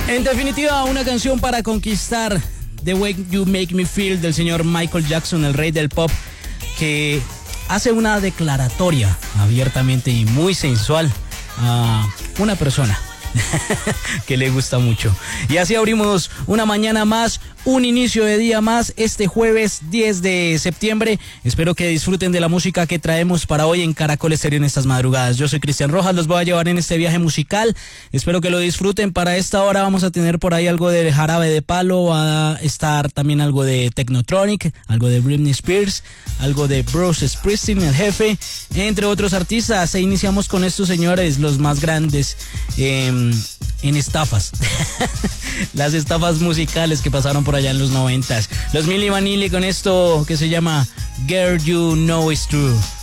En definitiva, una canción para conquistar, The Way You Make Me Feel, del señor Michael Jackson, el rey del pop, que hace una declaratoria abiertamente y muy sensual a una persona que le gusta mucho. Y así abrimos una mañana más, un inicio de día más, este jueves 10 de septiembre. Espero que disfruten de la música que traemos para hoy en Caracol Estéreo en estas madrugadas. Yo soy Cristian Rojas, los voy a llevar en este viaje musical. Espero que lo disfruten. Para esta hora vamos a tener por ahí algo de Jarabe de Palo, va a estar también algo de Technotronic, algo de Britney Spears, algo de Bruce Springsteen, el jefe, entre otros artistas. E iniciamos con estos señores, los más grandes en estafas. Las estafas musicales que pasaron por allá en los 90s. Los Milli Vanilli con esto que se llama Girl You Know It's True.